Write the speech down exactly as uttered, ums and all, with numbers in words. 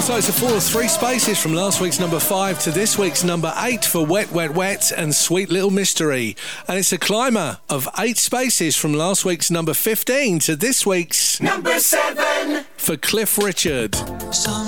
So it's a fall of three spaces from last week's number five to this week's number eight for Wet, Wet, Wet and Sweet Little Mystery. And it's a climber of eight spaces from last week's number fifteen to this week's number seven for Cliff Richard.